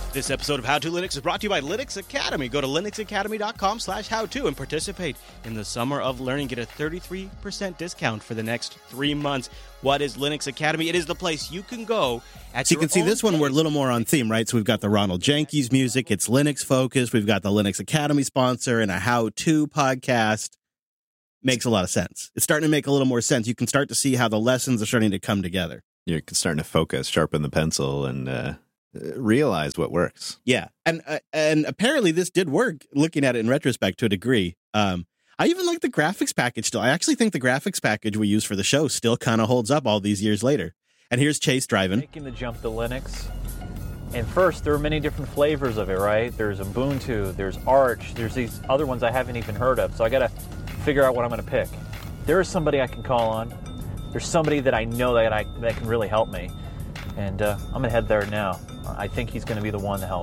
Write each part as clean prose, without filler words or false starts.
This episode of How To Linux is brought to you by Linux Academy. Go to linuxacademy.com/howto and participate in the Summer of Learning. Get a 33% discount for the next 3 months. What is Linux Academy? It is the place you can go at So you can see this one, we're a little more on theme, right? So we've got the Ronald Jenkins music. It's Linux focused. We've got the Linux Academy sponsor and a how-to podcast. Makes a lot of sense. It's starting to make a little more sense. You can start to see how the lessons are starting to come together. You're starting to focus, sharpen the pencil, and realize what works. Yeah. And apparently this did work, looking at it in retrospect to a degree. I even like the graphics package still. I actually think the graphics package we use for the show still kind of holds up all these years later. And here's Chase driving. Making the jump to Linux. And first, there are many different flavors of it, right? There's Ubuntu, there's Arch, there's these other ones I haven't even heard of. So I got to figure out what I'm going to pick. There is somebody I can call on. There's somebody that I know that can really help me. And I'm going to head there now. I think he's going to be the one to help.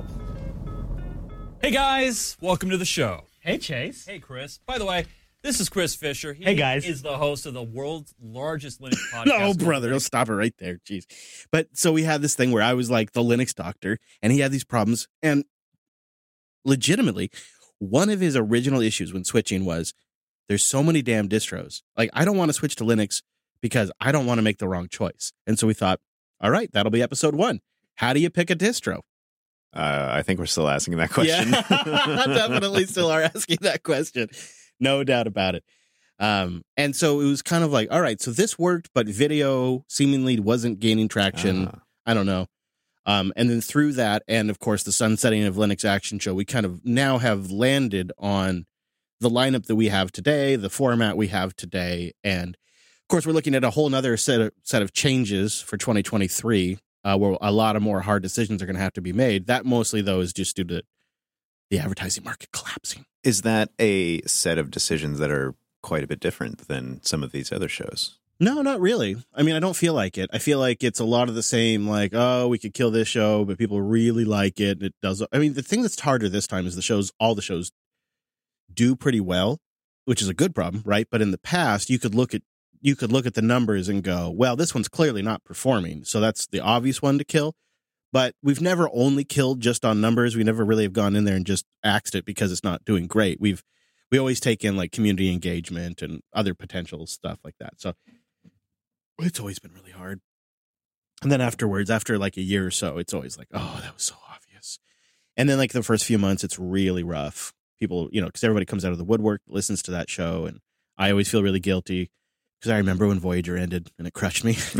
Hey guys, welcome to the show. Hey Chase. Hey Chris. By the way, this is Chris Fisher. He Hey, guys. is the host of the world's largest Linux podcast. No, brother, don't stop it right there. Jeez. But so we had this thing where I was like the Linux doctor, and he had these problems. And legitimately, one of his original issues when switching was there's so many damn distros. Like, I don't want to switch to Linux because I don't want to make the wrong choice. And so we thought, all right, that'll be episode 1. How do you pick a distro? I think we're still asking that question. Yeah, definitely still are asking that question. No doubt about it. And so it was kind of like, all right, so this worked, but video seemingly wasn't gaining traction. I don't know. And then through that, and of course, the sunsetting of Linux Action Show, we kind of now have landed on the lineup that we have today, the format we have today. And of course, we're looking at a whole nother set of changes for 2023. Where a lot of more hard decisions are going to have to be made. That mostly, though, is just due to the advertising market collapsing. Is that a set of decisions that are quite a bit different than some of these other shows? No, not really. I mean, I don't feel like it. I feel like it's a lot of the same, like, oh, we could kill this show, but people really like it. It does. I mean, the thing that's harder this time is all the shows do pretty well, which is a good problem, right? But in the past, you could look at the numbers and go, well, this one's clearly not performing. So that's the obvious one to kill. But we've never only killed just on numbers. We never really have gone in there and just axed it because it's not doing great. We always take in like community engagement and other potential stuff like that. So it's always been really hard. And then afterwards, after like a year or so, it's always like, oh, that was so obvious. And then like the first few months, it's really rough. People, because everybody comes out of the woodwork, listens to that show. And I always feel really guilty. Because I remember when Voyager ended and it crushed me. So,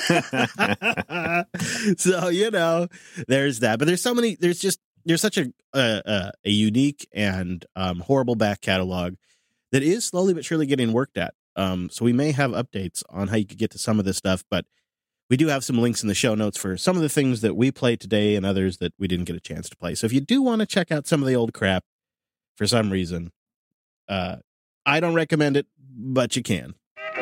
there's that. But there's such a unique and horrible back catalog that is slowly but surely getting worked at. So we may have updates on how you could get to some of this stuff, but we do have some links in the show notes for some of the things that we played today and others that we didn't get a chance to play. So if you do want to check out some of the old crap for some reason, I don't recommend it, but you can.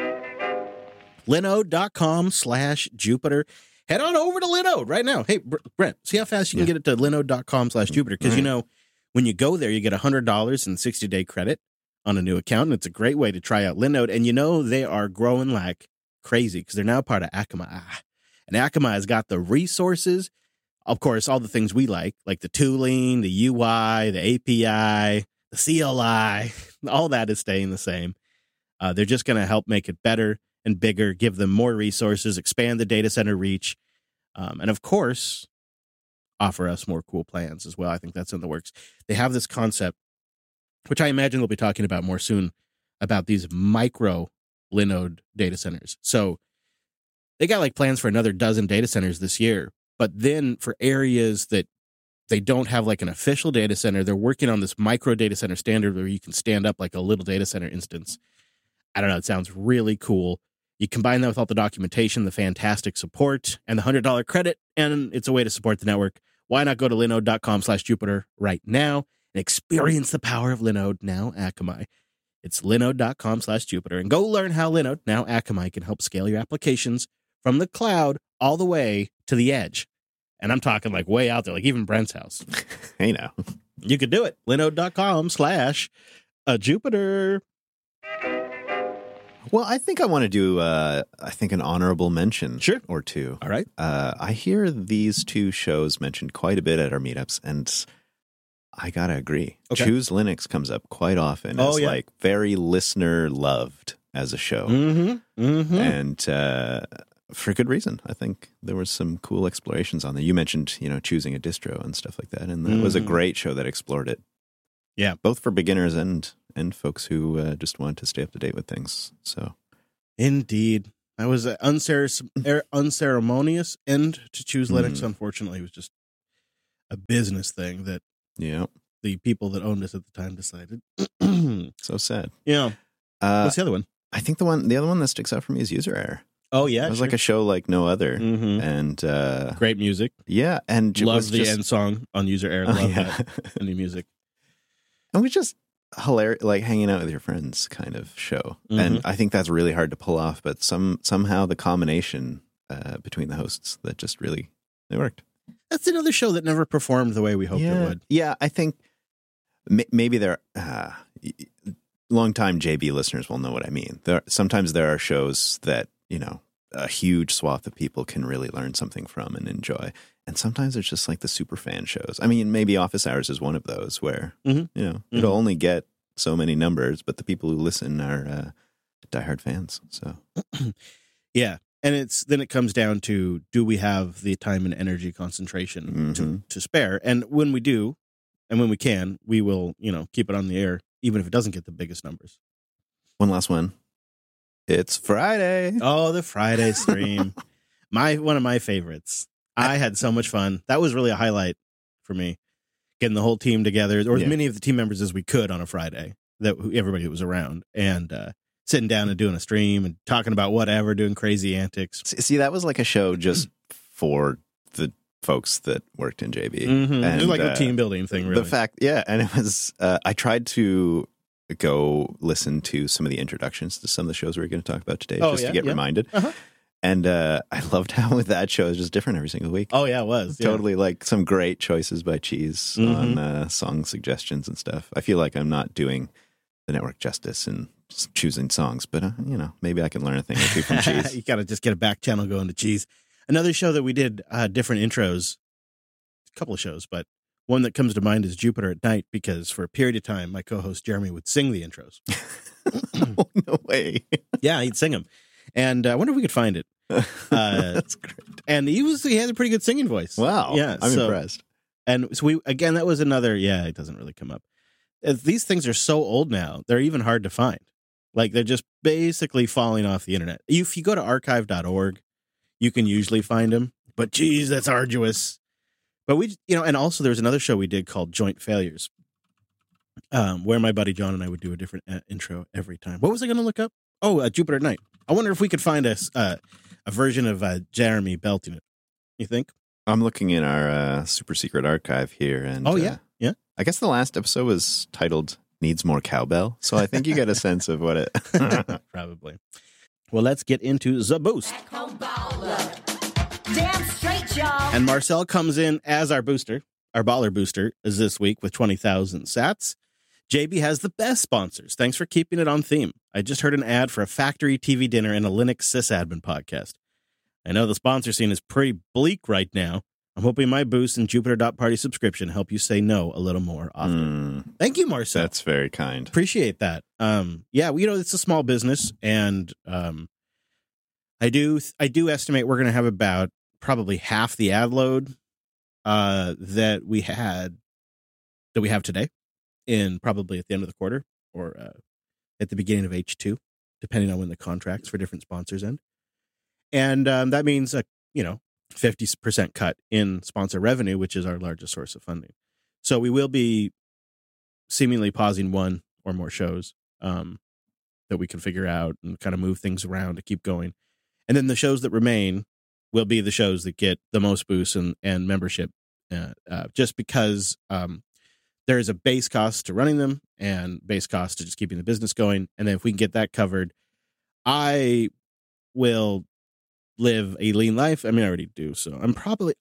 Linode.com/Jupiter. Head on over to Linode right now. Hey, Brent, see how fast you can get it to Linode.com/Jupiter. Because, when you go there, you get $100 and 60-day credit on a new account. And it's a great way to try out Linode. And they are growing like crazy because they're now part of Akamai. And Akamai has got the resources, of course, all the things we like the tooling, the UI, the API, the CLI, all that is staying the same. They're just going to help make it better and bigger, give them more resources, expand the data center reach, and of course, offer us more cool plans as well. I think that's in the works. They have this concept, which I imagine we'll be talking about more soon, about these micro Linode data centers. So they got like plans for another dozen data centers this year, but then for areas that they don't have like an official data center, they're working on this micro data center standard where you can stand up like a little data center instance. I don't know. It sounds really cool. You combine that with all the documentation, the fantastic support, and the $100 credit, and it's a way to support the network. Why not go to linode.com/Jupiter right now and experience the power of Linode, now Akamai. It's linode.com/Jupiter, and go learn how Linode, now Akamai, can help scale your applications from the cloud all the way to the edge. And I'm talking like way out there, like even Brent's house. Hey, now. You could do it. Linode.com/Jupiter. Well, I think I want to do, an honorable mention Sure. or two. All right. I hear these two shows mentioned quite a bit at our meetups, and I got to agree. Okay. Choose Linux comes up quite often Oh, as yeah. like very listener loved as a show. Mm-hmm. Mm-hmm. And for good reason. I think there was some cool explorations on there. You mentioned, choosing a distro and stuff like that, and that was a great show that explored it. Yeah. Both for beginners and folks who just wanted to stay up to date with things. So Indeed. That was an unceremonious end to Choose Linux. Unfortunately, it was just a business thing that yeah, the people that owned us at the time decided. so sad. Yeah. What's the other one? I think the other one that sticks out for me is User Error. Oh, yeah. It was like a show like no other. Mm-hmm. And Great music. yeah, and it Love was the just, end song on User Error. Love that. Any music. It was just hilarious, like hanging out with your friends kind of show. And I think that's really hard to pull off, but somehow the combination between the hosts that just really, they worked. That's another show that never performed the way we hoped it would. Yeah, I think maybe there long-time JB listeners will know what I mean. Sometimes there are shows that, a huge swath of people can really learn something from and enjoy. And sometimes it's just like the super fan shows. I mean, maybe Office Hours is one of those where, it'll only get so many numbers, but the people who listen are diehard fans. So, Yeah. And then it comes down to, do we have the time and energy concentration to spare? And when we do, and when we can, we will, keep it on the air, even if it doesn't get the biggest numbers. one last one. It's Friday. Oh, the Friday stream. One of my favorites. I had so much fun. That was really a highlight for me. Getting the whole team together, or as many of the team members as we could on a Friday, everybody was around, and sitting down and doing a stream and talking about whatever, doing crazy antics. See, that was like a show just for the folks that worked in JB. Mm-hmm. And, it was like a team building thing, really. The fact, and it was, I tried to go listen to some of the introductions to some of the shows we were going to talk about today to get reminded. Uh-huh. And I loved how with that show, it was just different every single week. Oh, yeah, it was. Totally like some great choices by Cheese on song suggestions and stuff. I feel like I'm not doing the network justice and choosing songs, but, maybe I can learn a thing or two from Cheese. You got to just get a back channel going to Cheese. Another show that we did different intros, a couple of shows, but one that comes to mind is Jupiter at Night, because for a period of time, my co-host Jeremy would sing the intros. Oh, no way. Yeah, he'd sing them. And I wonder if we could find it. That's great. And he had a pretty good singing voice. Wow. Yeah, I'm impressed. And so that was another, it doesn't really come up. These things are so old now, they're even hard to find. Like, they're just basically falling off the internet. If you go to archive.org, you can usually find them. But geez, that's arduous. But and also there was another show we did called Joint Failures, where my buddy John and I would do a different intro every time. What was I going to look up? Oh, Jupiter at Night. I wonder if we could find a version of Jeremy belting it. You think? I'm looking in our super secret archive here. And yeah. I guess the last episode was titled Needs More Cowbell. So I think you get a sense of what it... Probably. Well, let's get into the boost. Damn straight, y'all. And Marcel comes in as our booster. Our baller booster is this week with 20,000 sats. JB has the best sponsors. Thanks for keeping it on theme. I just heard an ad for a factory TV dinner and a Linux sysadmin podcast. I know the sponsor scene is pretty bleak right now. I'm hoping my boost and Jupiter.party subscription help you say no a little more often. Thank you, Marcel. That's very kind. Appreciate that. It's a small business, and I do estimate we're going to have about probably half the ad load that we have today, in probably at the end of the quarter or at the beginning of H2, depending on when the contracts for different sponsors end. And that means 50% cut in sponsor revenue, which is our largest source of funding. So we will be seemingly pausing one or more shows that we can figure out and kind of move things around to keep going. And then the shows that remain will be the shows that get the most boosts and membership, just because there is a base cost to running them and base cost to just keeping the business going. And then if we can get that covered, I will live a lean life. I mean, I already do. So it's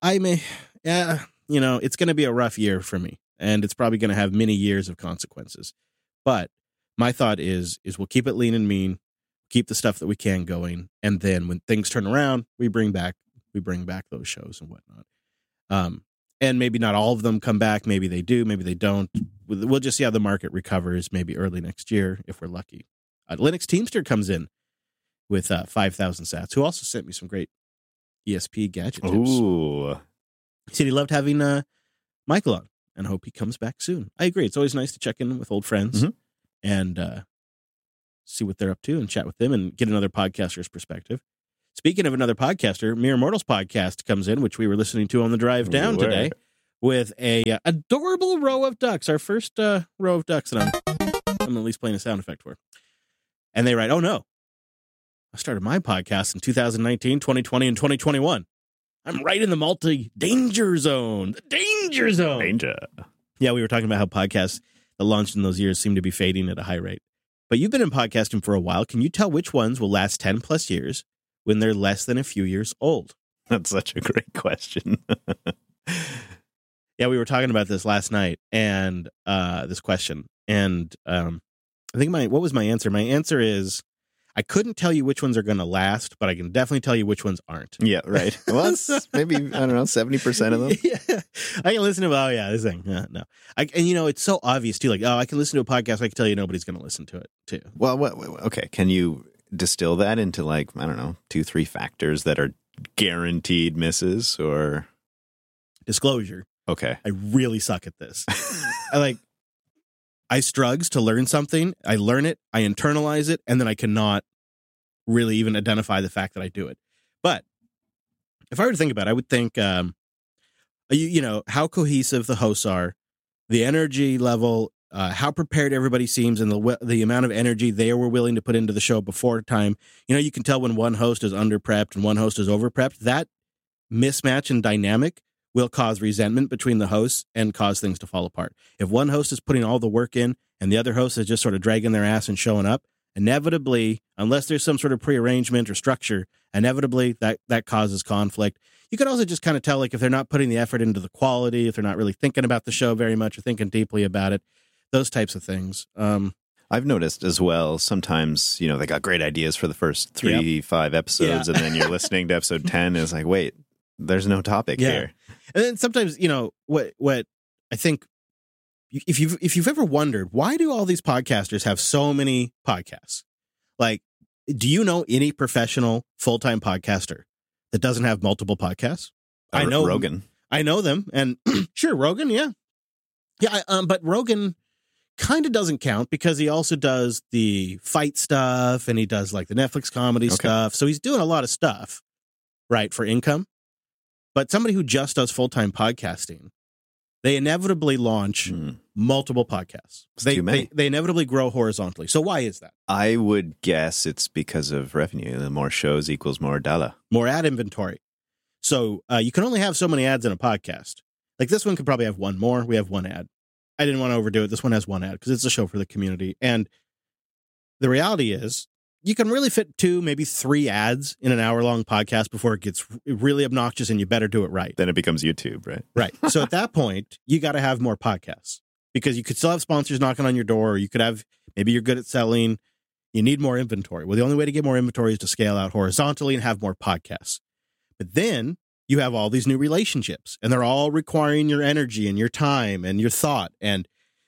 going to be a rough year for me, and it's probably going to have many years of consequences. But my thought is we'll keep it lean and mean, keep the stuff that we can going, and then when things turn around, we bring back those shows and whatnot. And maybe not all of them come back. Maybe they do. Maybe they don't. We'll just see how the market recovers. Maybe early next year if we're lucky. Linux Teamster comes in with 5,000 sats, who also sent me some great ESP gadget tips. Ooh. He said he loved having Michael on and hope he comes back soon. I agree. It's always nice to check in with old friends and see what they're up to and chat with them and get another podcaster's perspective. Speaking of another podcaster, Mere Mortals podcast comes in, which we were listening to on the drive down today, with a adorable row of ducks, our first row of ducks that I'm at least playing a sound effect for. And they write, "Oh no, I started my podcast in 2019, 2020, and 2021. I'm right in the multi-danger zone. The danger zone. Danger." Yeah, we were talking about how podcasts that launched in those years seem to be fading at a high rate. But you've been in podcasting for a while. Can you tell which ones will last 10 plus years when they're less than a few years old? That's such a great question. Yeah, we were talking about this last night, and this question. And I think what was my answer? My answer is, I couldn't tell you which ones are going to last, but I can definitely tell you which ones aren't. Yeah, right. Well, that's maybe, I don't know, 70% of them. Yeah. I can listen to, this thing. No. And, it's so obvious, too. Like, I can listen to a podcast. I can tell you nobody's going to listen to it, too. Well, okay. Can you distill that into, 2-3 factors that are guaranteed misses or? Disclosure. Okay. I really suck at this. I struggles to learn something. I learn it, I internalize it, and then I cannot really even identify the fact that I do it. But if I were to think about it, I would think, how cohesive the hosts are, the energy level, how prepared everybody seems, and the amount of energy they were willing to put into the show before time. You can tell when one host is under-prepped and one host is over-prepped. That mismatch and dynamic will cause resentment between the hosts and cause things to fall apart. If one host is putting all the work in and the other host is just sort of dragging their ass and showing up, inevitably, unless there's some sort of prearrangement or structure, inevitably that causes conflict. You could also just kind of tell, if they're not putting the effort into the quality, if they're not really thinking about the show very much or thinking deeply about it, those types of things. I've noticed as well, sometimes, they got great ideas for the first 3-5 episodes, and then you're listening to episode 10, and it's like, wait, there's no topic here. And then sometimes, what I think, if you've ever wondered, why do all these podcasters have so many podcasts? Do you know any professional full-time podcaster that doesn't have multiple podcasts? I know Rogan. I know them, and sure, Rogan, yeah. But Rogan kind of doesn't count because he also does the fight stuff, and he does the Netflix comedy stuff. So he's doing a lot of stuff, right, for income. But somebody who just does full-time podcasting, they inevitably launch multiple podcasts. They inevitably grow horizontally. So why is that? I would guess it's because of revenue. The more shows equals more dollar. More ad inventory. So you can only have so many ads in a podcast. This one could probably have one more. We have one ad. I didn't want to overdo it. This one has one ad because it's a show for the community. And the reality is, you can really fit 2, maybe 3 ads in an hour-long podcast before it gets really obnoxious, and you better do it right. Then it becomes YouTube, right? Right. So at that point, you got to have more podcasts because you could still have sponsors knocking on your door, or you could have, maybe you're good at selling. You need more inventory. Well, the only way to get more inventory is to scale out horizontally and have more podcasts. But then you have all these new relationships, and they're all requiring your energy and your time and your thought. And,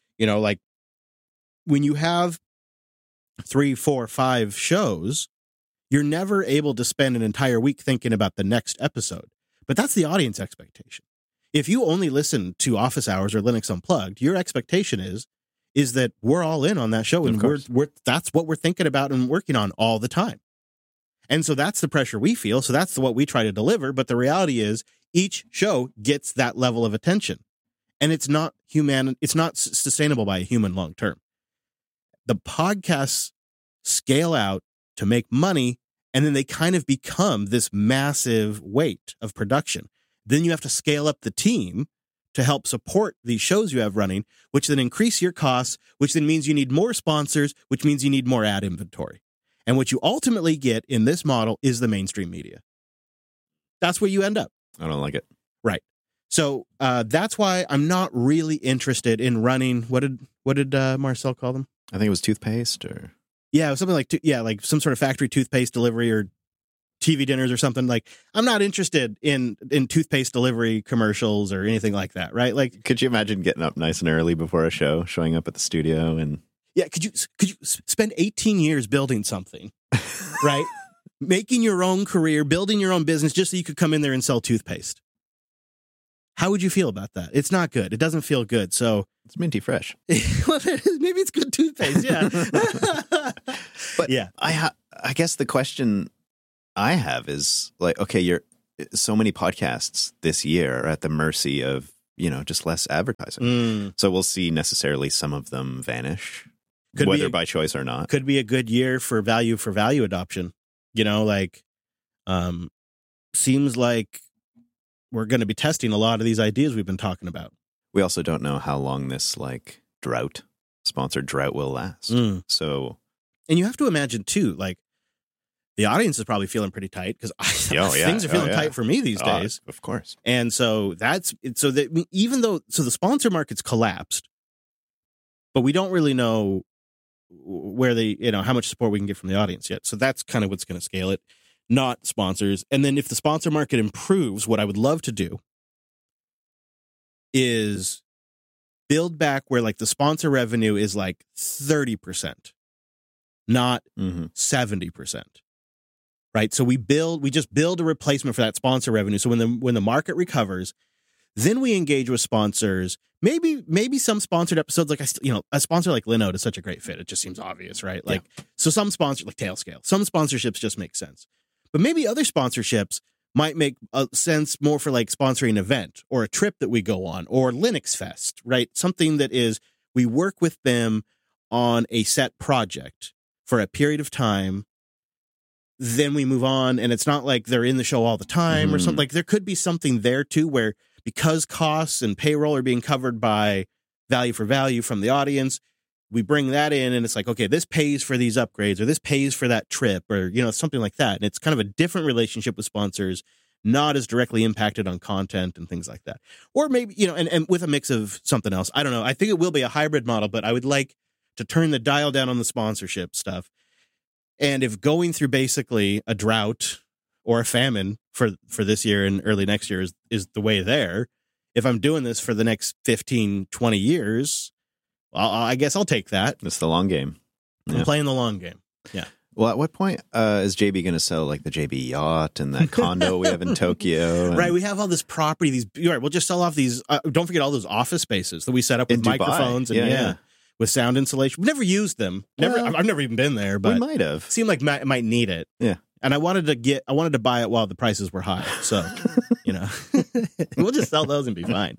when you have 3, 4, 5 shows, you're never able to spend an entire week thinking about the next episode. But that's the audience expectation. If you only listen to Office Hours or Linux Unplugged, your expectation is that we're all in on that show, and that's what we're thinking about and working on all the time. And so that's the pressure we feel. So that's what we try to deliver. But the reality is, each show gets that level of attention, and it's not sustainable by a human long term. The podcasts scale out to make money, and then they kind of become this massive weight of production. Then you have to scale up the team to help support these shows you have running, which then increase your costs, which then means you need more sponsors, which means you need more ad inventory. And what you ultimately get in this model is the mainstream media. That's where you end up. I don't like it. Right. So that's why I'm not really interested in running. What did Marcel call them? I think it was toothpaste or Yeah, something like like some sort of factory toothpaste delivery or TV dinners or something. Like, I'm not interested in toothpaste delivery commercials or anything like that, right? Like, Could you imagine getting up nice and early before a show, showing up at the studio and yeah, could you spend 18 years building something, right? Making your own career, building your own business just so you could come in there and sell toothpaste. How would you feel about that? It's not good. It doesn't feel good. So it's minty fresh? well, maybe it's good toothpaste. Yeah. But yeah, I guess the question I have is like, okay, so many podcasts this year are at the mercy of, just less advertising. So we'll see necessarily some of them vanish, whether by choice or not. Could be a good year for value adoption. Seems like we're going to be testing a lot of these ideas we've been talking about. We also don't know how long this sponsored drought will last. So, and you have to imagine too, like the audience is probably feeling pretty tight because things are feeling tight for me these days. Of course. And so even though the sponsor market's collapsed, but we don't really know where how much support we can get from the audience yet. So that's kind of what's going to scale it, not sponsors. And then if the sponsor market improves, what I would love to do is build back where like the sponsor revenue is like 30%, not 70%. Right. So we just build a replacement for that sponsor revenue. So when the market recovers, then we engage with sponsors. Maybe some sponsored episodes, like a sponsor like Linode is such a great fit. It just seems obvious, right? Like, so some sponsors like Tailscale, some sponsorships just make sense, but maybe other sponsorships might make sense more for like sponsoring an event or a trip that we go on or Linux Fest, right? Something that is, we work with them on a set project for a period of time. Then we move on, and it's not like they're in the show all the time or something. Like there could be something there too, where because costs and payroll are being covered by value for value from the audience, we bring that in and it's like, okay, this pays for these upgrades or this pays for that trip or, something like that. And it's kind of a different relationship with sponsors, not as directly impacted on content and things like that. Or maybe, and with a mix of something else. I don't know. I think it will be a hybrid model, but I would like to turn the dial down on the sponsorship stuff. And if going through basically a drought or a famine for this year and early next year is the way there, if I'm doing this for the next 15, 20 years, well, I guess I'll take that. It's the long game. I'm playing the long game. Yeah. Well, at what point is JB going to sell like the JB yacht and that condo we have in Tokyo? Right. We have all this property. We'll just sell off these. Don't forget all those office spaces that we set up with microphones and with sound insulation. We've never used them. I've never even been there, but we might have. Seemed like I might need it. Yeah. And I wanted to buy it while the prices were high. So, we'll just sell those and be fine.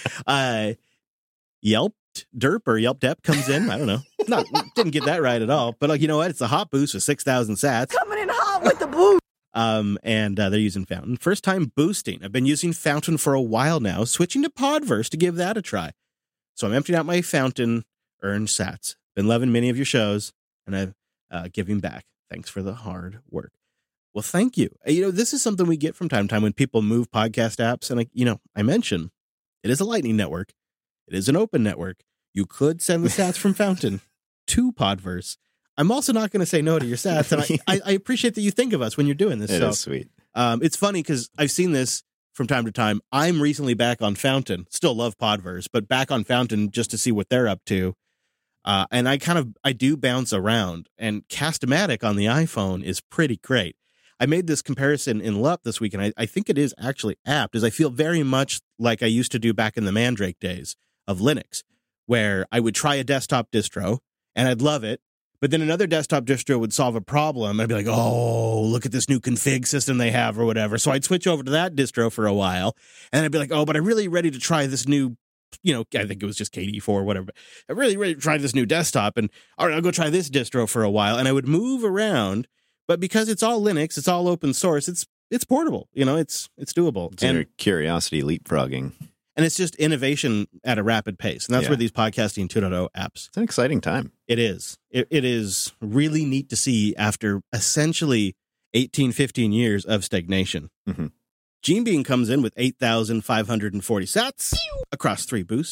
Yelp Derp comes in. I don't know. Didn't get that right at all. But you know what? It's a hot boost with 6,000 sats. Coming in hot with the boost. And they're using Fountain. First time boosting. I've been using Fountain for a while now, switching to Podverse to give that a try. So I'm emptying out my Fountain earned sats. Been loving many of your shows, and I've giving back. Thanks for the hard work. Well, thank you. This is something we get from time to time when people move podcast apps. And, I mentioned it is a Lightning network. It is an open network. You could send the sats from Fountain to Podverse. I'm also not going to say no to your sats. And I appreciate that you think of us when you're doing this. It is sweet. It's funny because I've seen this from time to time. I'm recently back on Fountain. Still love Podverse, but back on Fountain just to see what they're up to. And I do bounce around. And Cast-O-Matic on the iPhone is pretty great. I made this comparison in LUP this week, and I think it is actually apt, as I feel very much like I used to do back in the Mandrake days of Linux, where I would try a desktop distro, and I'd love it, but then another desktop distro would solve a problem, and I'd be like, oh, look at this new config system they have or whatever. So I'd switch over to that distro for a while, and I'd be like, oh, but I'm really ready to try this new, I think it was just KDE4 or whatever, but I'm really ready to try this new desktop, and all right, I'll go try this distro for a while, and I would move around. But because it's all Linux, it's all open source, it's portable. It's doable. It's your curiosity leapfrogging. And it's just innovation at a rapid pace. And that's where these podcasting 2.0 apps. It's an exciting time. It is. It is really neat to see after essentially 18, 15 years of stagnation. Mm-hmm. Gene Bean comes in with 8,540 sats across 3 boosts.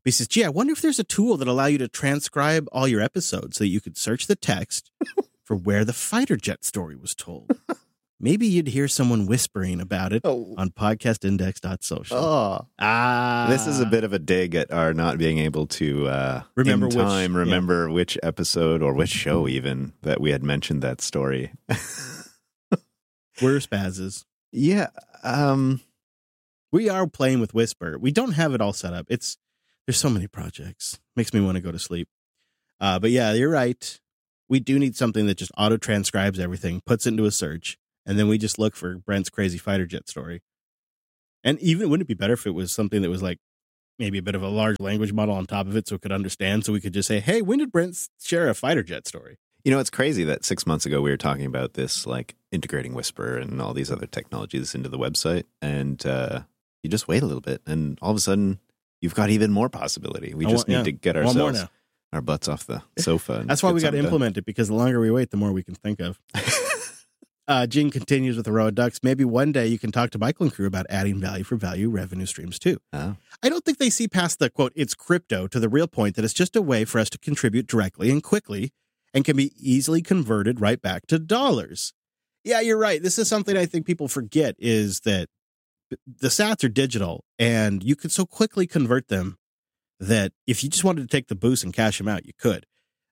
He says, gee, I wonder if there's a tool that allow you to transcribe all your episodes so that you could search the text for where the fighter jet story was told. Maybe you'd hear someone whispering about it on podcastindex.social. Oh. This is a bit of a dig at our not being able to remember which episode or which show even that we had mentioned that story. We're spazzes. Yeah. We are playing with Whisper. We don't have it all set up. There's so many projects. Makes me want to go to sleep. But yeah, you're right. We do need something that just auto-transcribes everything, puts it into a search, and then we just look for Brent's crazy fighter jet story. And even, wouldn't it be better if it was something that was like maybe a bit of a large language model on top of it so it could understand, so we could just say, hey, when did Brent share a fighter jet story? You know, it's crazy that 6 months ago we were talking about this, like integrating Whisper and all these other technologies into the website. And you just wait a little bit, and all of a sudden you've got even more possibility. We just need to get ourselves, our butts off the sofa. That's why we got to implement it, because the longer we wait, the more we can think of. Gene continues with Heroic Ducks. Maybe one day you can talk to Michael and crew about adding value for value revenue streams too. Oh. I don't think they see past the, quote, it's crypto, to the real point that it's just a way for us to contribute directly and quickly and can be easily converted right back to dollars. Yeah, you're right. This is something I think people forget, is that the sats are digital and you could so quickly convert them that if you just wanted to take the boost and cash them out, you could.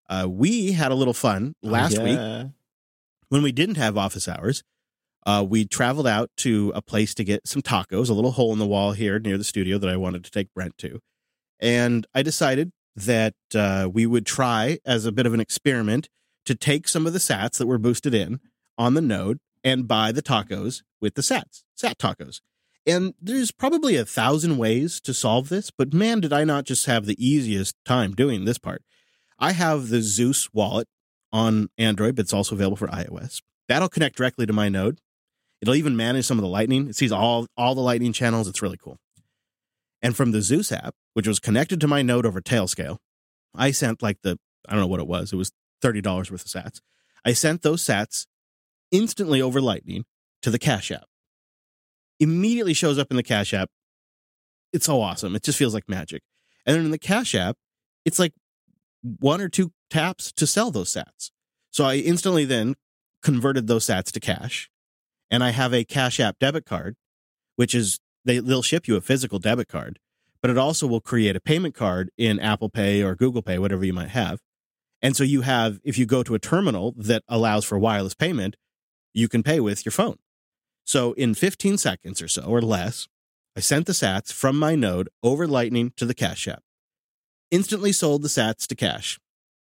We had a little fun last week when we didn't have office hours. We traveled out to a place to get some tacos, a little hole in the wall here near the studio that I wanted to take Brent to. And I decided that we would try, as a bit of an experiment, to take some of the sats that were boosted in on the node and buy the tacos with the sat tacos. And there's probably 1,000 ways to solve this, but man, did I not just have the easiest time doing this part. I have the Zeus wallet on Android, but it's also available for iOS. That'll connect directly to my node. It'll even manage some of the Lightning. It sees all the Lightning channels. It's really cool. And from the Zeus app, which was connected to my node over Tailscale, I sent I don't know what it was. It was $30 worth of sats. I sent those sats instantly over Lightning to the Cash App. Immediately shows up in the Cash App. It's so awesome. It just feels like magic. And then in the Cash App, it's like 1 or 2 taps to sell those sats. So I instantly then converted those sats to cash. And I have a Cash App debit card, which is, they'll ship you a physical debit card, but it also will create a payment card in Apple Pay or Google Pay, whatever you might have. And so you have, if you go to a terminal that allows for wireless payment, you can pay with your phone. So in 15 seconds or so, or less, I sent the sats from my node over Lightning to the Cash App. Instantly sold the sats to cash.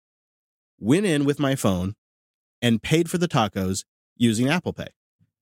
Went in with my phone and paid for the tacos using Apple Pay.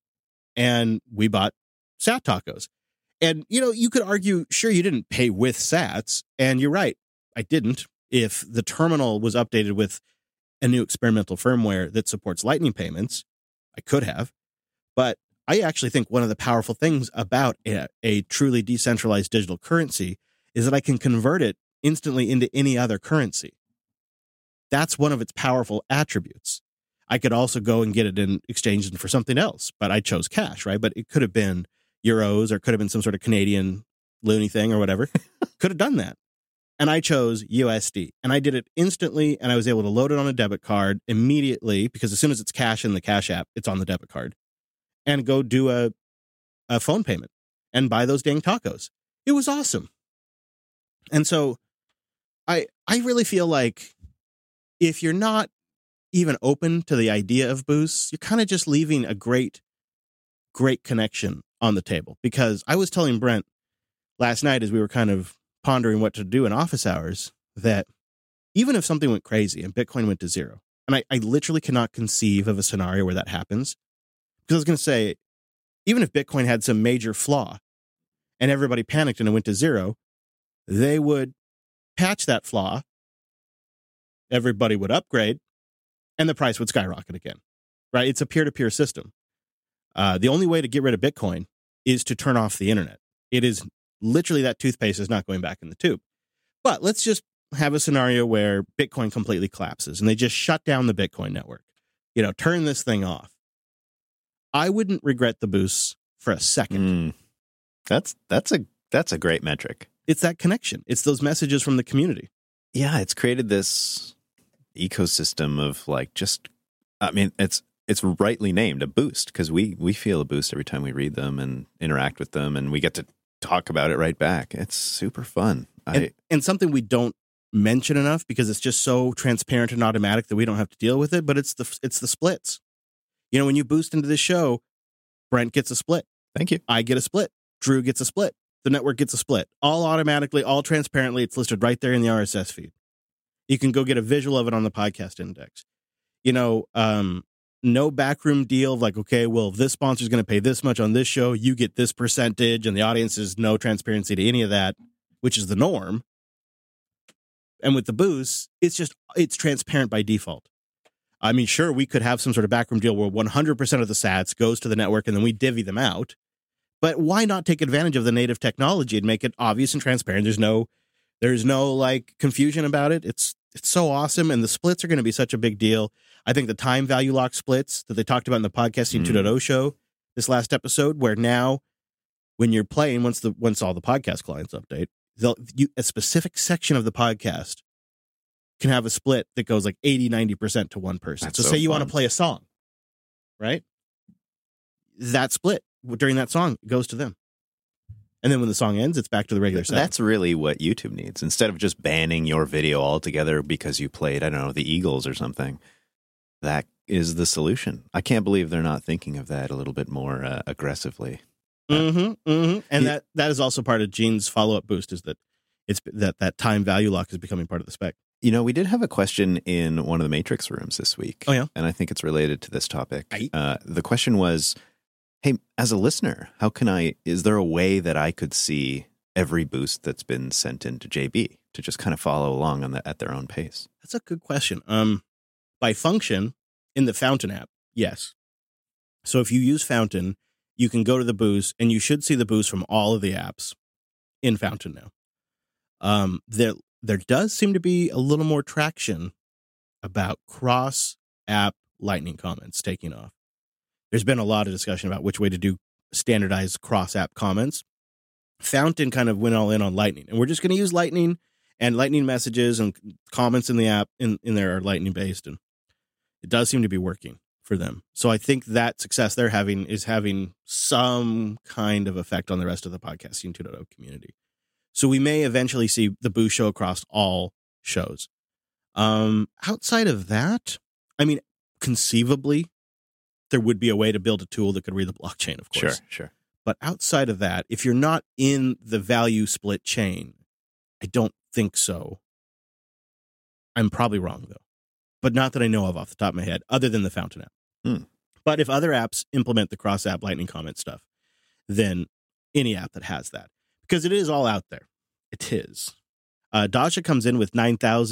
And we bought sat tacos. And, you could argue, sure, you didn't pay with sats. And you're right, I didn't. If the terminal was updated with a new experimental firmware that supports Lightning payments, I could have. But I actually think one of the powerful things about a truly decentralized digital currency is that I can convert it instantly into any other currency. That's one of its powerful attributes. I could also go and get it in exchanged for something else, but I chose cash, right? But it could have been euros or could have been some sort of Canadian loony thing or whatever. Could have done that. And I chose USD. And I did it instantly, and I was able to load it on a debit card immediately, because as soon as it's cash in the Cash App, it's on the debit card, and go do a phone payment and buy those dang tacos. It was awesome. And so I really feel like if you're not even open to the idea of boosts, you're kind of just leaving a great connection on the table. Because I was telling Brent last night, as we were kind of pondering what to do in office hours, that even if something went crazy and Bitcoin went to zero, and I literally cannot conceive of a scenario where that happens, because I was going to say, even if Bitcoin had some major flaw and everybody panicked and it went to zero, they would patch that flaw, everybody would upgrade, and the price would skyrocket again, right? It's a peer-to-peer system. The only way to get rid of Bitcoin is to turn off the internet. It is literally, that toothpaste is not going back in the tube. But let's just have a scenario where Bitcoin completely collapses and they just shut down the Bitcoin network. Turn this thing off. I wouldn't regret the boosts for a second. That's a great metric. it's that connection. It's those messages from the community. Yeah, it's created this ecosystem of like just, I mean, it's rightly named a boost because we feel a boost every time we read them and interact with them, and we get to talk about it right back. It's super fun. And something we don't mention enough because it's just so transparent and automatic that we don't have to deal with it, but it's the splits. You know, when you boost into this show, Brent gets a split. Thank you. I get a split. Drew gets a split. The network gets a split. All automatically, all transparently. It's listed right there in the RSS feed. You can go get a visual of it on the podcast index. You know, no backroom deal of like, okay, well, this sponsor's going to pay this much on this show. You get this percentage, and the audience is no transparency to any of that, which is the norm. And with the boost, it's transparent by default. I mean, sure, we could have some sort of backroom deal where 100% of the sats goes to the network and then we divvy them out. But why not take advantage of the native technology and make it obvious and transparent? There's no like confusion about it. It's so awesome. And the splits are going to be such a big deal. I think the time value lock splits that they talked about in the Podcasting 2.0 show this last episode, where now when you're playing, once all the podcast clients update, a specific section of the podcast can have a split that goes like 80-90% to one person. That's so say you fun. want to play a song, right? That split during that song goes to them. And then when the song ends, it's back to the regular set. That's really what YouTube needs. Instead of just banning your video altogether because you played, I don't know, the Eagles or something, that is the solution. I can't believe they're not thinking of that a little bit more aggressively. And that is also part of Gene's follow-up boost, is that it's that time value lock is becoming part of the spec. You know, we did have a question in one of the Matrix rooms this week. Oh, yeah? And I think it's related to this topic. Right. The question was, hey, as a listener, is there a way that I could see every boost that's been sent into JB to just kind of follow along at their own pace? That's a good question. By function, in the Fountain app, yes. So if you use Fountain, you can go to the boost, and you should see the boost from all of the apps in Fountain now. There does seem to be a little more traction about cross-app Lightning comments taking off. There's been a lot of discussion about which way to do standardized cross-app comments. Fountain kind of went all in on Lightning, and we're just going to use Lightning, and Lightning messages and comments in the app in there are Lightning-based, and it does seem to be working for them. So I think that success they're having is having some kind of effect on the rest of the Podcasting 2.0 community. So we may eventually see the boost show across all shows. Outside of that, I mean, conceivably, there would be a way to build a tool that could read the blockchain, of course. Sure. But outside of that, if you're not in the value split chain, I don't think so. I'm probably wrong, though. But not that I know of off the top of my head, other than the Fountain app. But if other apps implement the cross-app Lightning comment stuff, then any app that has that. Because it is all out there. It is. Dasha comes in with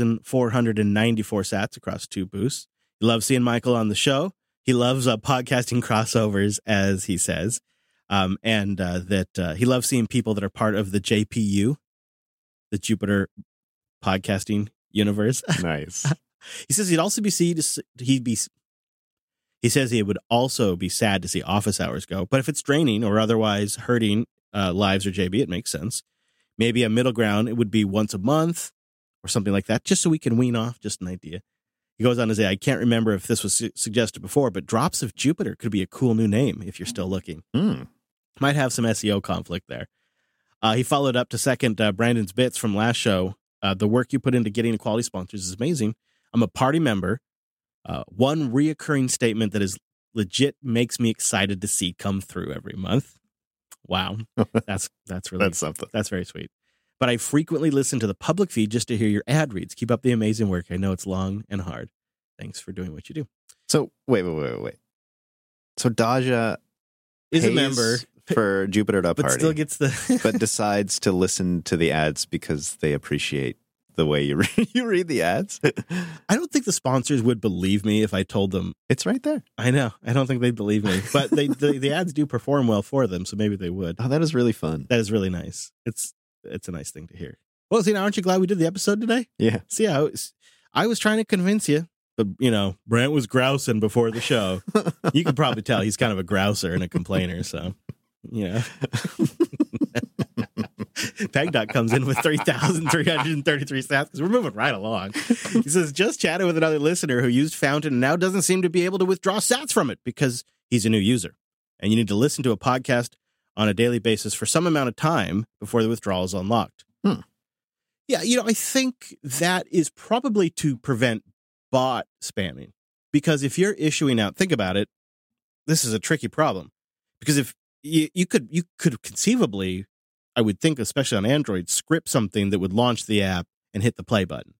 9,494 sats across 2 boosts. He loves seeing Michael on the show. He loves podcasting crossovers, as he says. And that he loves seeing people that are part of the JPU, the Jupiter podcasting universe. Nice. He says he says he would also be sad to see office hours go. But if it's draining or otherwise hurting lives or JB, it makes sense. Maybe a middle ground, it would be once a month or something like that, just so we can wean off. Just an idea. He goes on to say, I can't remember if this was suggested before, but Drops of Jupiter could be a cool new name if you're still looking. Might have some SEO conflict there. He followed up to second Brandon's bits from last show. The work you put into getting quality sponsors is amazing. I'm a party member. One reoccurring statement that is legit makes me excited to see come through every month. Wow. That's really That's something. That's very sweet. But I frequently listen to the public feed just to hear your ad reads. Keep up the amazing work. I know it's long and hard. Thanks for doing what you do. So wait. So Daja Is a pays member for Jupiter to but party, still gets the but decides to listen to the ads because they appreciate the way you read the ads. I don't think the sponsors would believe me if I told them. It's right there. I know. I don't think they'd believe me. But the ads do perform well for them, so maybe they would. Oh, that is really fun. That is really nice. It's a nice thing to hear. Well, see, now aren't you glad we did the episode today? Yeah. See, I was trying to convince you, but Brent was grousing before the show. You can probably tell he's kind of a grouser and a complainer, so PegDuck comes in with 3,333 sats because we're moving right along. He says, just chatted with another listener who used Fountain and now doesn't seem to be able to withdraw sats from it because he's a new user. And you need to listen to a podcast on a daily basis for some amount of time before the withdrawal is unlocked. Yeah, I think that is probably to prevent bot spamming. Because if you're issuing out, think about it, this is a tricky problem. Because if you could conceivably, I would think, especially on Android, script something that would launch the app and hit the play button.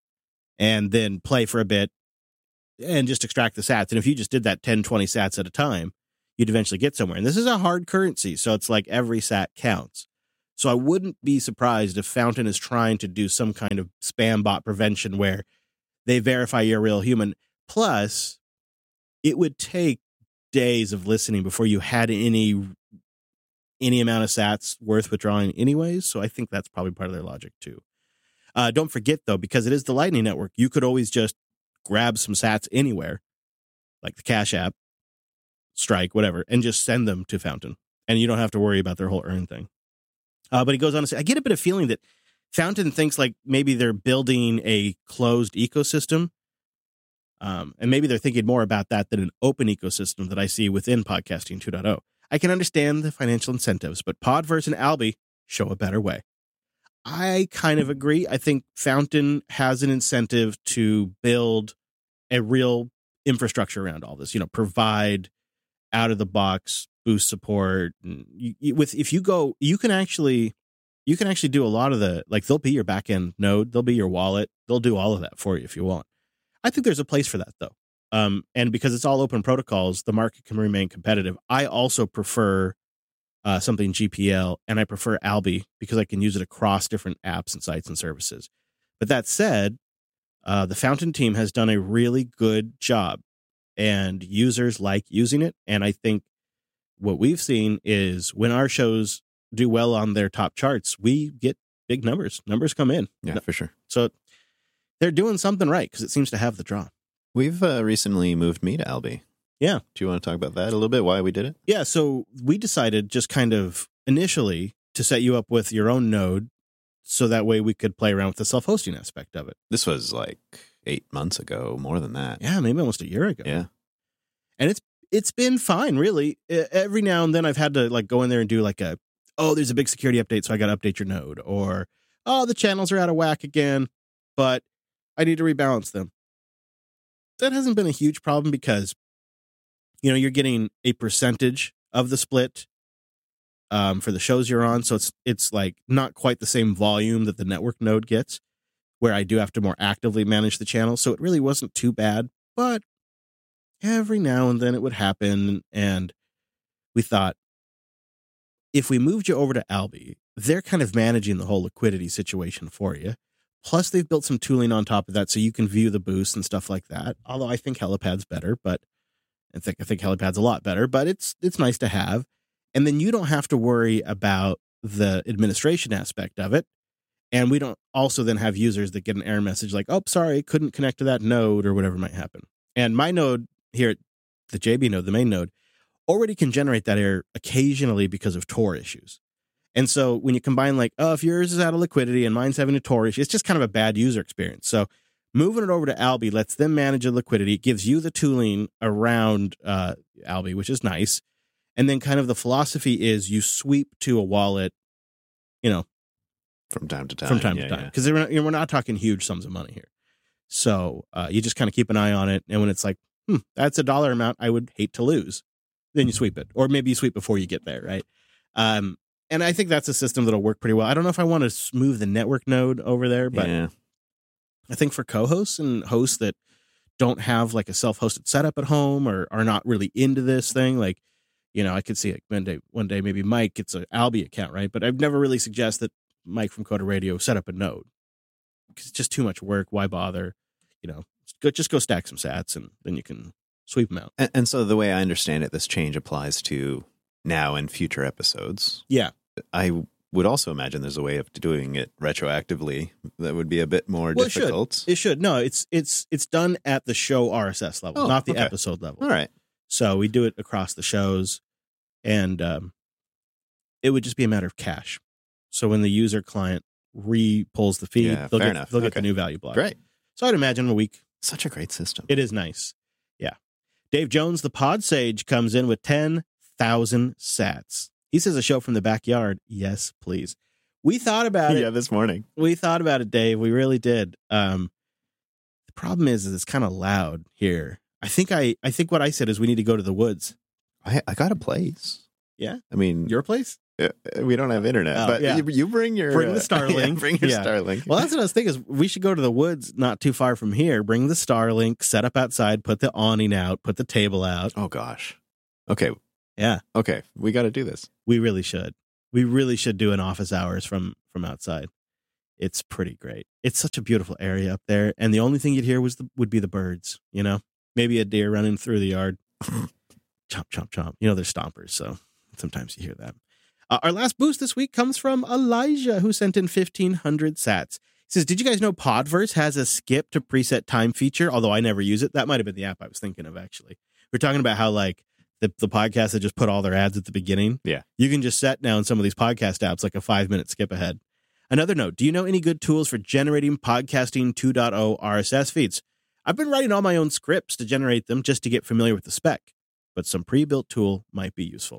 And then play for a bit and just extract the sats. And if you just did that 10, 20 sats at a time, you'd eventually get somewhere. And this is a hard currency, so it's like every sat counts. So I wouldn't be surprised if Fountain is trying to do some kind of spam bot prevention where they verify you're a real human. Plus, it would take days of listening before you had any amount of sats worth withdrawing anyways. So I think that's probably part of their logic too. Don't forget, though, because it is the Lightning Network, you could always just grab some sats anywhere, like the Cash App, Strike, whatever, and just send them to Fountain. And you don't have to worry about their whole earn thing. But he goes on to say, I get a bit of feeling that Fountain thinks like maybe they're building a closed ecosystem. And maybe they're thinking more about that than an open ecosystem that I see within Podcasting 2.0. I can understand the financial incentives, but Podverse and Alby show a better way. I kind of agree. I think Fountain has an incentive to build a real infrastructure around all this, provide out of the box boost support. If you go, you can actually do a lot of the, like, they'll be your backend node, they'll be your wallet, they'll do all of that for you if you want. I think there's a place for that though. And because it's all open protocols, the market can remain competitive. I also prefer something GPL, and I prefer Alby because I can use it across different apps and sites and services. But that said, the Fountain team has done a really good job, and users like using it. And I think what we've seen is when our shows do well on their top charts, we get big numbers. Numbers come in. Yeah, for sure. So they're doing something right because it seems to have the draw. We've recently moved me to Alby. Yeah. Do you want to talk about that a little bit, why we did it? Yeah, so we decided just kind of initially to set you up with your own node so that way we could play around with the self-hosting aspect of it. This was like 8 months ago, more than that. Yeah, maybe almost a year ago. Yeah. And it's been fine, really. Every now and then I've had to like go in there and do like there's a big security update, so I got to update your node. Or, the channels are out of whack again, but I need to rebalance them. That hasn't been a huge problem because, you're getting a percentage of the split for the shows you're on. So it's like not quite the same volume that the network node gets, where I do have to more actively manage the channel. So it really wasn't too bad, but every now and then it would happen. And we thought, if we moved you over to Alby, they're kind of managing the whole liquidity situation for you. Plus, they've built some tooling on top of that so you can view the boosts and stuff like that. Although I think Helipad's better, but I think Helipad's a lot better, but it's nice to have. And then you don't have to worry about the administration aspect of it. And we don't also then have users that get an error message like, oh, sorry, couldn't connect to that node or whatever might happen. And my node here at the JB node, the main node, already can generate that error occasionally because of Tor issues. And so when you combine like, if yours is out of liquidity and mine's having a Tor issue, it's just kind of a bad user experience. So moving it over to Alby lets them manage the liquidity. It gives you the tooling around Alby, which is nice. And then kind of the philosophy is you sweep to a wallet, from time to time. From time to time. Because we're not talking huge sums of money here. So you just kind of keep an eye on it. And when it's like, that's a dollar amount I would hate to lose, then you sweep it. Or maybe you sweep before you get there, right? And I think that's a system that'll work pretty well. I don't know if I want to move the network node over there, but I think for co-hosts and hosts that don't have like a self-hosted setup at home or are not really into this thing, like, I could see like one day maybe Mike gets an Alby account, right? But I've never really suggested Mike from Coda Radio set up a node because it's just too much work. Why bother? Just go stack some sats and then you can sweep them out. And so the way I understand it, this change applies to now and future episodes. Yeah. I would also imagine there's a way of doing it retroactively that would be a bit more difficult. It should. No, it's done at the show RSS level, not the episode level. All right. So we do it across the shows, and it would just be a matter of cache. So when the user client re-pulls the feed, Yeah, they'll fair get enough. the Okay. new value block. Great. So I'd imagine a week. Such a great system. It is nice. Yeah. Dave Jones, the pod sage, comes in with 10,000 sats. He says a show from the backyard. Yes, please. We thought about it. Yeah, this morning. We thought about it, Dave. We really did. The problem is it's kind of loud here. I think what I said is we need to go to the woods. I got a place. Yeah? I mean, Your place? we don't have internet, Oh, but yeah. you bring your Bring the Starlink. yeah, bring your Yeah. Starlink. Well, that's what I was thinking is we should go to the woods not too far from here, bring the Starlink, set up outside, put the awning out, put the table out. Oh gosh. Okay. Yeah. Okay. We got to do this. We really should. We really should do an office hours from outside. It's pretty great. It's such a beautiful area up there, and the only thing you'd hear would be the birds. You know, maybe a deer running through the yard. Chomp, chomp, chomp. You know, they're stompers, so sometimes you hear that. Our last boost this week comes from Elijah, who sent in 1,500 sats. He says, "Did you guys know Podverse has a skip to preset time feature? Although I never use it. That might have been the app I was thinking of, actually. We're talking about how, like, the podcasts that just put all their ads at the beginning. Yeah. You can just set now in some of these podcast apps like a 5-minute skip ahead. Another note, do you know any good tools for generating podcasting 2.0 RSS feeds? I've been writing all my own scripts to generate them just to get familiar with the spec, but some pre-built tool might be useful."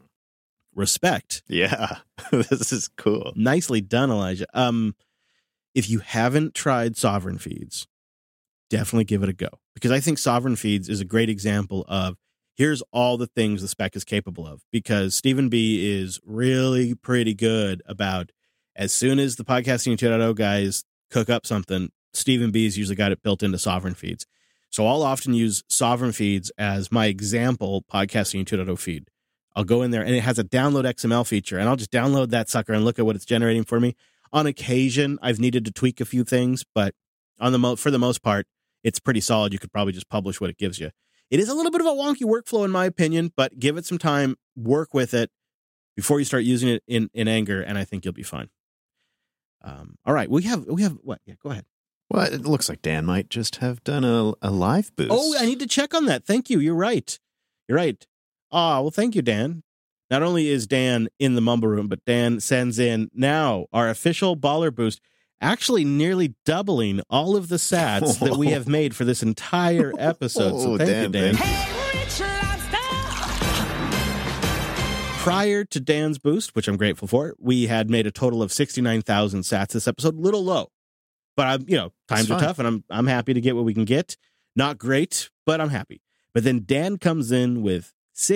Respect. Yeah. This is cool. Nicely done, Elijah. If you haven't tried Sovereign Feeds, definitely give it a go, because I think Sovereign Feeds is a great example of here's all the things the spec is capable of, because Stephen B is really pretty good about as soon as the Podcasting 2.0 guys cook up something, Stephen B's usually got it built into Sovereign Feeds. So I'll often use Sovereign Feeds as my example Podcasting 2.0 feed. I'll go in there and it has a download XML feature, and I'll just download that sucker and look at what it's generating for me. On occasion, I've needed to tweak a few things, but for the most part, it's pretty solid. You could probably just publish what it gives you. It is a little bit of a wonky workflow in my opinion, but give it some time, work with it before you start using it in anger, and I think you'll be fine. All right, we have what? Yeah, go ahead. Well, it looks like Dan might just have done a live boost. Oh, I need to check on that. Thank you. You're right. Well, thank you, Dan. Not only is Dan in the mumble room, but Dan sends in now our official baller boost, actually nearly doubling all of the sats that we have made for this entire episode. So thank you, Dan. Prior to Dan's boost, which I'm grateful for, we had made a total of 69,000 sats this episode. Little low, but times are tough, and I'm happy to get what we can get. Not great, but I'm happy. But then Dan comes in with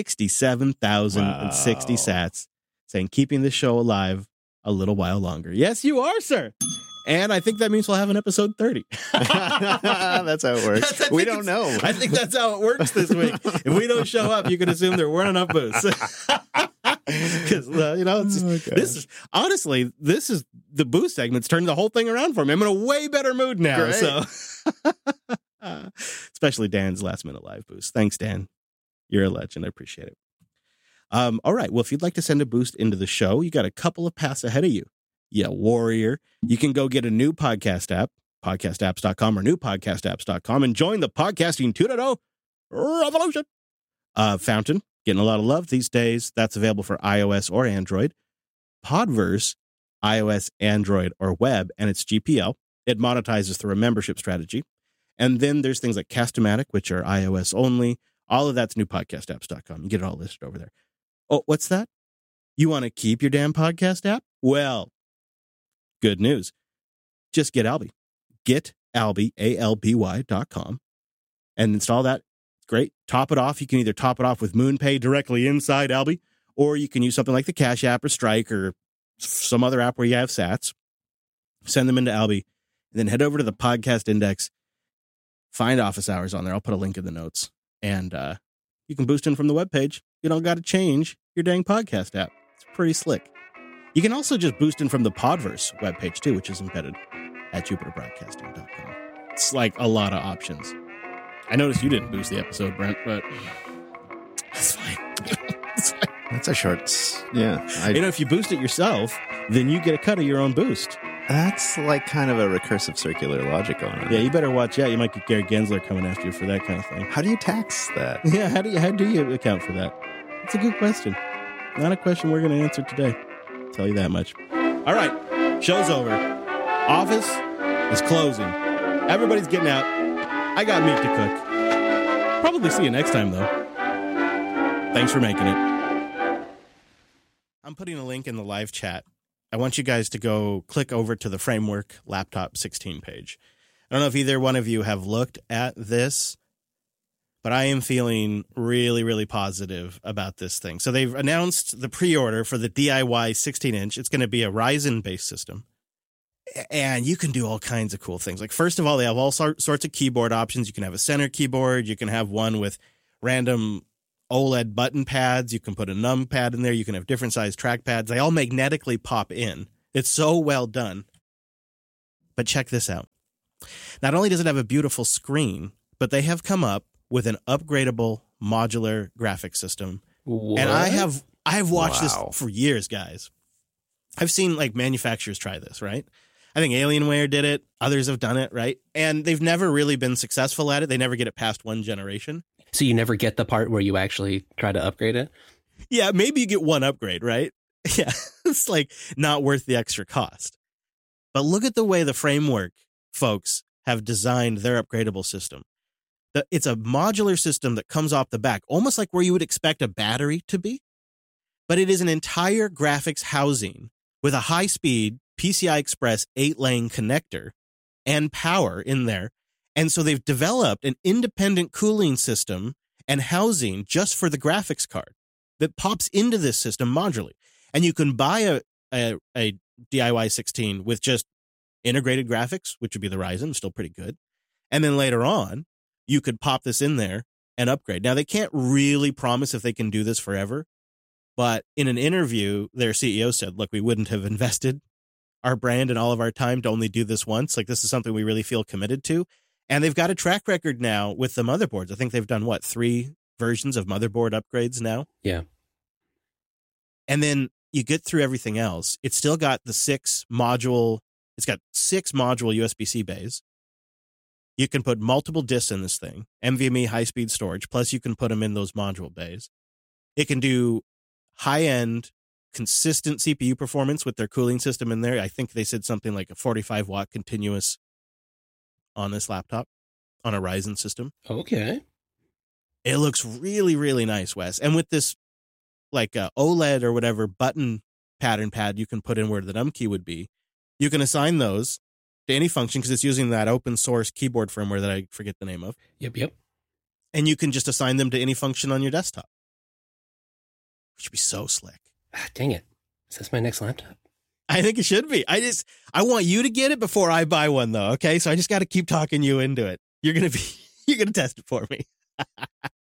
67,060 sats, saying keeping the show alive a little while longer. Yes, you are, sir. And I think that means we'll have an episode 30. That's how it works. We don't know. I think that's how it works this week. If we don't show up, you can assume there weren't enough boosts. Because this is honestly, this is the boost segment's turned the whole thing around for me. I'm in a way better mood now. Great. So, especially Dan's last minute live boost. Thanks, Dan. You're a legend. I appreciate it. All right. Well, if you'd like to send a boost into the show, you got a couple of paths ahead of you. Yeah, warrior. You can go get a new podcast app, podcastapps.com or newpodcastapps.com, and join the Podcasting 2.0 revolution. Fountain, getting a lot of love these days. That's available for iOS or Android. Podverse, iOS, Android, or web, and it's GPL. It monetizes through a membership strategy. And then there's things like Cast-O-Matic, which are iOS only. All of that's newpodcastapps.com. You get it all listed over there. Oh, what's that? You want to keep your damn podcast app? Well, good news. Just get Alby. Get Alby, ALBY.com, and install that. Great. Top it off. You can either top it off with MoonPay directly inside Alby, or you can use something like the Cash App or Strike or some other app where you have sats. Send them into Alby, and then head over to the podcast index. Find office hours on there. I'll put a link in the notes, and you can boost in from the webpage. You don't got to change your dang podcast app. It's pretty slick. You can also just boost in from the Podverse webpage too, which is embedded at jupiterbroadcasting.com. It's like a lot of options. I noticed you didn't boost the episode, Brent, but that's fine. It's fine. That's a short. Yeah. If you boost it yourself, then you get a cut of your own boost. That's like kind of a recursive circular logic going on. Yeah, you better watch out. You might get Gary Gensler coming after you for that kind of thing. How do you tax that? Yeah, how do you account for that? It's a good question. Not a question we're going to answer today. I'll tell you that much. All right, show's over. Office is closing. Everybody's getting out. I got meat to cook. Probably see you next time, though. Thanks for making it. I'm putting a link in the live chat. I want you guys to go click over to the Framework Laptop 16 page. I don't know if either one of you have looked at this, but I am feeling really, really positive about this thing. So they've announced the pre-order for the DIY 16-inch. It's going to be a Ryzen-based system. And you can do all kinds of cool things. Like, first of all, they have all sorts of keyboard options. You can have a center keyboard. You can have one with random OLED button pads. You can put a numpad in there. You can have different size trackpads. They all magnetically pop in. It's so well done. But check this out. Not only does it have a beautiful screen, but they have come up with an upgradable modular graphics system. What? And I have watched Wow. this for years, guys. I've seen like manufacturers try this, right? I think Alienware did it. Others have done it, right? And they've never really been successful at it. They never get it past one generation. So you never get the part where you actually try to upgrade it? Yeah, maybe you get one upgrade, right? Yeah, it's like not worth the extra cost. But look at the way the Framework folks have designed their upgradable system. It's a modular system that comes off the back, almost like where you would expect a battery to be. But it is an entire graphics housing with a high-speed PCI Express 8-lane connector and power in there. And so they've developed an independent cooling system and housing just for the graphics card that pops into this system modularly. And you can buy a DIY 16 with just integrated graphics, which would be the Ryzen, still pretty good. And then later on, you could pop this in there and upgrade. Now, they can't really promise if they can do this forever. But in an interview, their CEO said, look, we wouldn't have invested our brand and all of our time to only do this once. Like, this is something we really feel committed to. And they've got a track record now with the motherboards. I think they've done, 3 versions of motherboard upgrades now? Yeah. And then you get through everything else. It's still got the 6 module USB-C bays. You can put multiple disks in this thing, NVMe high-speed storage, plus you can put them in those module bays. It can do high-end, consistent CPU performance with their cooling system in there. I think they said something like a 45-watt continuous on this laptop, on a Ryzen system. Okay. It looks really, really nice, Wes. And with this, like, OLED or whatever button pattern pad you can put in where the num key would be, you can assign those to any function because it's using that open source keyboard firmware that I forget the name of. Yep. And you can just assign them to any function on your desktop. Which would be so slick. Ah, dang it. Is this my next laptop? I think it should be. I want you to get it before I buy one, though. Okay, so I just got to keep talking you into it. You're gonna test it for me.